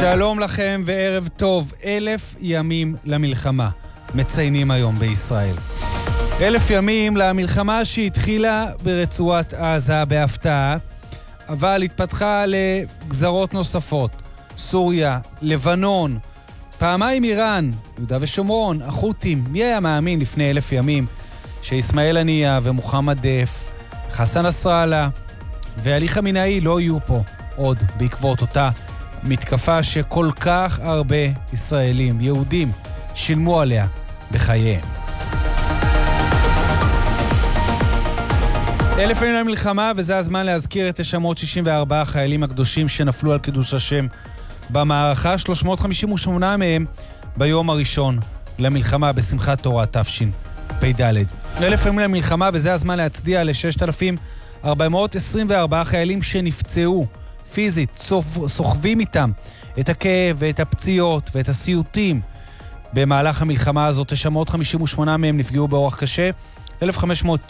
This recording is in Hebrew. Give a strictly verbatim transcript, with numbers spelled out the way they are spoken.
שלום לכם וערב טוב. אלף ימים למלחמה מציינים היום בישראל. אלף ימים למלחמה שהתחילה ברצועת עזה בהפתעה, אבל התפתחה לגזרות נוספות. סוריה, לבנון, פעמיים איראן, יהודה ושומרון, החות'ים. מי היה מאמין לפני אלף ימים שאיסמעיל הנייה ומוחמד דף, חסן נסראללה ועלי חמינאי לא יהיו פה עוד בעקבות אותה מתקפה שכל כך הרבה ישראלים, יהודים, שילמו עליה בחייהם. אלף ימים למלחמה, וזה הזמן להזכיר את תשע מאות שישים וארבעה החיילים הקדושים שנפלו על קידוש השם במערכה, שלוש מאות חמישים ושמונה מהם ביום הראשון למלחמה בשמחת תורה תשפ"ד. אלף ימים למלחמה, וזה הזמן להצדיע ל-ששת אלפים ארבע מאות עשרים וארבעה חיילים שנפצעו פיזית, סוחבים איתם את הכאב ואת הפציעות ואת הסיוטים במהלך המלחמה הזאת. תשע מאות חמישים ושמונה מהם נפגעו באורח קשה, אלף וחמש מאות